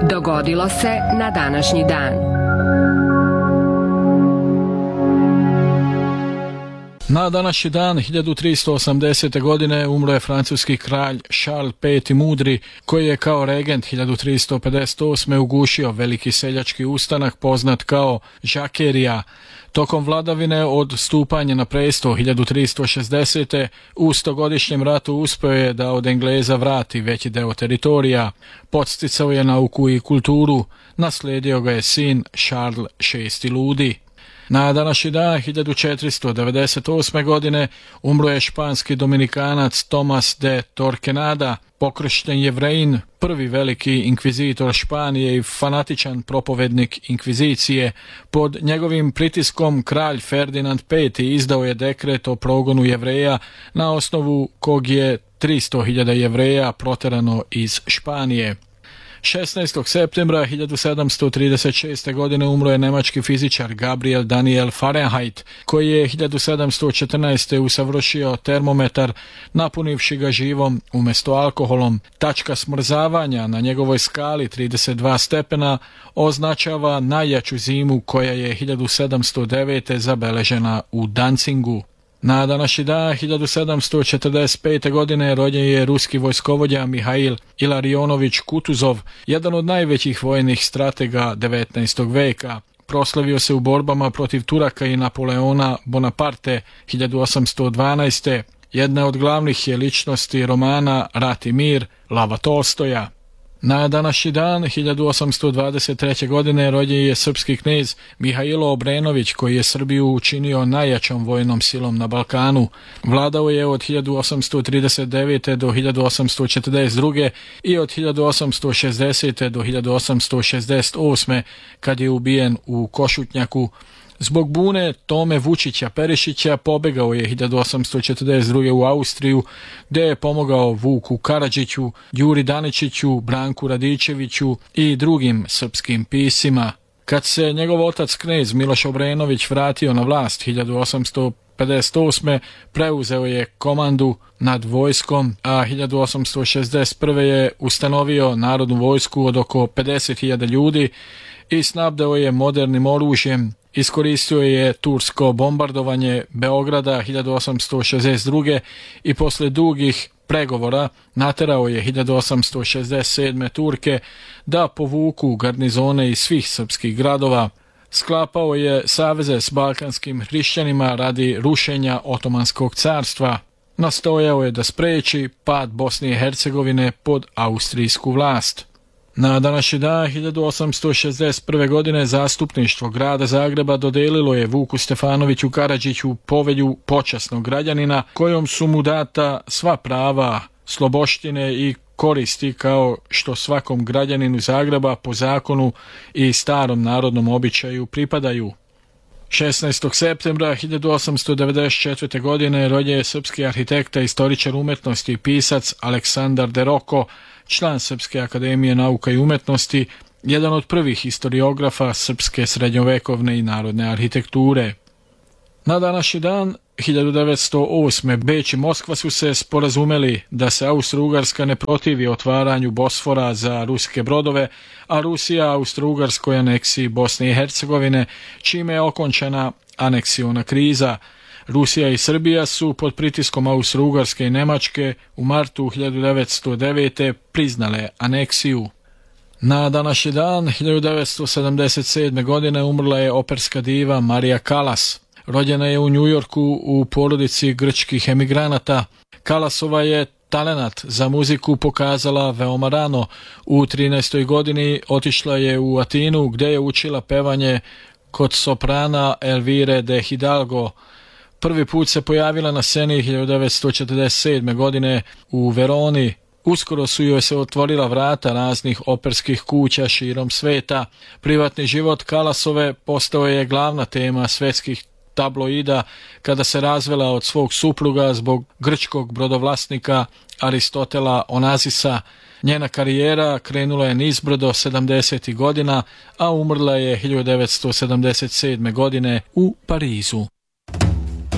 Dogodilo se na današnji dan. Na današnji dan 1380. godine umro je francuski kralj Charles V. Mudri, koji je kao regent 1358. ugušio veliki seljački ustanak poznat kao Žakerija. Tokom vladavine od stupanja na presto 1360. u stogodišnjem ratu uspio je da od Engleza vrati veći deo teritorija. Podsticao je nauku i kulturu, naslijedio ga je sin Charles VI. Ludi. Na današnji dan 1498. godine umro je španski dominikanac Tomas de Torquemada, pokršten Jevrejin, prvi veliki inkvizitor Španije i fanatičan propovednik inkvizicije. Pod njegovim pritiskom kralj Ferdinand V. izdao je dekret o progonu Jevreja, na osnovu kog je 300.000 Jevreja proterano iz Španije. 16. septembra 1736. godine umro je nemački fizičar Gabriel Daniel Fahrenheit, koji je 1714. usavršio termometar napunivši ga živom umjesto alkoholom. Tačka smrzavanja na njegovoj skali 32 stepena označava najjaču zimu koja je 1709. zabeležena u Dancingu. Na današnji dan 1745. godine rođen je ruski vojskovođa Mihail Ilarionović Kutuzov, jedan od najvećih vojnih stratega 19. veka. Proslavio se u borbama protiv Turaka i Napoleona Bonaparte 1812. Jedna od glavnih je ličnosti romana Rat i mir Lava Tolstoja. Na današnji dan 1823. godine rođen je srpski knez Mihailo Obrenović, koji je Srbiju učinio najjačom vojnom silom na Balkanu. Vladao je od 1839. do 1842. i od 1860. do 1868. kad je ubijen u Košutnjaku. Zbog bune Tome Vučića Perišića pobegao je 1842. u Austriju, gdje je pomogao Vuku Karadžiću, Đuri Daničiću, Branku Radičeviću i drugim srpskim pisima. Kad se njegov otac knez Miloš Obrenović vratio na vlast 1858. preuzeo je komandu nad vojskom, a 1861. je ustanovio narodnu vojsku od oko 50.000 ljudi i snabdeo je modernim oružjem. Iskoristio je tursko bombardovanje Beograda 1862. i posle dugih pregovora naterao je 1867. Turke da povuku garnizone iz svih srpskih gradova. Sklapao je saveze s balkanskim hrišćanima radi rušenja Otomanskog carstva. Nastojao je da spreči pad Bosne i Hercegovine pod austrijsku vlast. Na današnji dan 1861. godine zastupništvo grada Zagreba dodelilo je Vuku Stefanoviću Karadžiću povelju počasnog građanina, kojom su mu data sva prava, sloboštine i koristi kao što svakom građaninu Zagreba po zakonu i starom narodnom običaju pripadaju. 16. septembra 1894. godine rođen je srpski arhitekta, istoričar umetnosti i pisac Aleksandar de Roko, član Srpske akademije nauka i umetnosti, jedan od prvih historiografa srpske srednjovekovne i narodne arhitekture. Na današnji dan 1908. Beč i Moskva su se sporazumeli da se Austro-Ugarska ne protivi otvaranju Bosfora za ruske brodove, a Rusija Austro-Ugarskoj aneksiji Bosne i Hercegovine, čime je okončana aneksiona kriza. Rusija i Srbija su pod pritiskom Austro-Ugarske i Nemačke u martu 1909. priznale aneksiju. Na današnji dan 1977. godine umrla je operska diva Maria Callas. Rođena je u Njujorku u porodici grčkih emigranata. Callasova je talenat za muziku pokazala veoma rano. U 13. godini otišla je u Atinu, gdje je učila pevanje kod soprana Elvire de Hidalgo. Prvi put se pojavila na sceni 1947. godine u Veroni. Uskoro su joj se otvorila vrata raznih operskih kuća širom sveta. Privatni život Callasove postao je glavna tema svetskih tabloida kada se razvela od svog supruga zbog grčkog brodovlasnika Aristotela Onazisa. Njena karijera krenula je nizbrdo 70. godina, a umrla je 1977. godine u Parizu.